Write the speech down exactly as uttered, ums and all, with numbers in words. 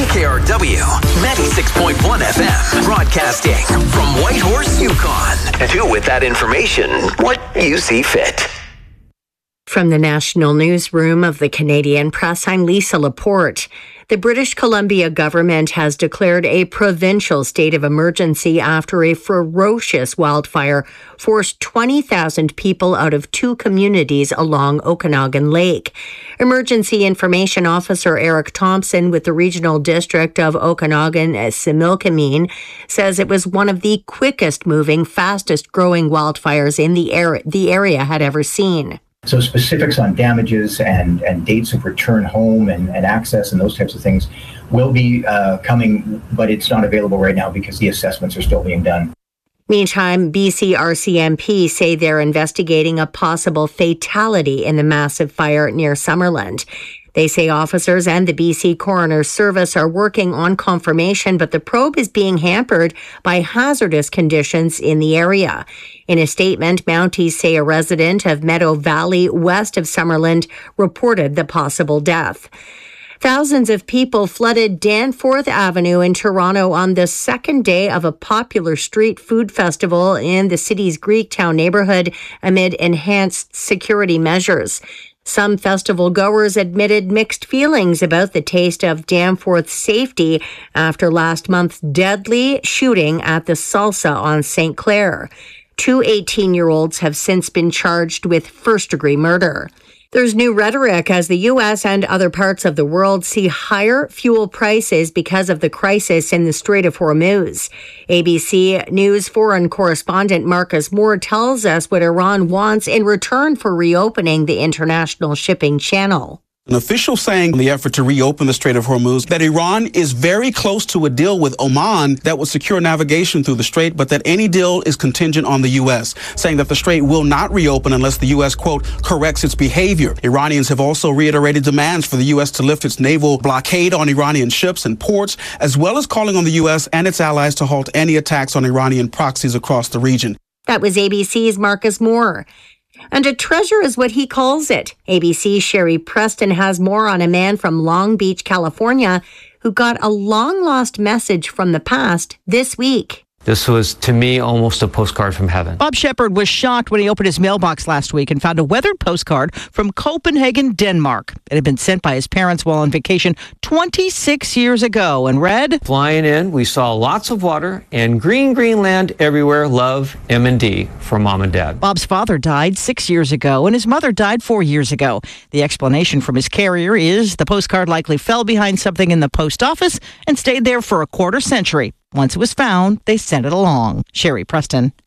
K R W ninety-six point one F M, broadcasting from Whitehorse, Yukon. Do with that information what you see fit. From the National Newsroom of the Canadian Press, I'm Lisa Laporte. The British Columbia government has declared a provincial state of emergency after a ferocious wildfire forced twenty thousand people out of two communities along Okanagan Lake. Emergency Information Officer Eric Thompson with the Regional District of Okanagan-Similkameen says it was one of the quickest moving, fastest growing wildfires in the area the area had ever seen. So specifics on damages and, and dates of return home and, and access and those types of things will be uh, coming, but it's not available right now because the assessments are still being done. Meantime, B C R C M P say they're investigating a possible fatality in the massive fire near Summerland. They say officers and the B C Coroner's Service are working on confirmation, but the probe is being hampered by hazardous conditions in the area. In a statement, Mounties say a resident of Meadow Valley, west of Summerland, reported the possible death. Thousands of people flooded Danforth Avenue in Toronto on the second day of a popular street food festival in the city's Greektown neighborhood amid enhanced security measures. Some festival goers admitted mixed feelings about the taste of Danforth's safety after last month's deadly shooting at the Salsa on Saint Clair. Two eighteen-year-olds have since been charged with first-degree murder. There's new rhetoric as the U S and other parts of the world see higher fuel prices because of the crisis in the Strait of Hormuz. A B C News foreign correspondent Marcus Moore tells us what Iran wants in return for reopening the international shipping channel. An official saying in the effort to reopen the Strait of Hormuz that Iran is very close to a deal with Oman that would secure navigation through the strait, but that any deal is contingent on the U S, saying that the strait will not reopen unless the U S, quote, corrects its behavior. Iranians have also reiterated demands for the U S to lift its naval blockade on Iranian ships and ports, as well as calling on the U S and its allies to halt any attacks on Iranian proxies across the region. That was A B C's Marcus Moore. And a treasure is what he calls it. A B C's Sherry Preston has more on a man from Long Beach, California, who got a long-lost message from the past this week. This was, to me, almost a postcard from heaven. Bob Shepard was shocked when he opened his mailbox last week and found a weathered postcard from Copenhagen, Denmark. It had been sent by his parents while on vacation twenty-six years ago and read, Flying in, we saw lots of water and green, green land everywhere. Love, M and D, from Mom and Dad. Bob's father died six years ago and his mother died four years ago. The explanation from his carrier is the postcard likely fell behind something in the post office and stayed there for a quarter century. Once it was found, they sent it along. Sherry Preston.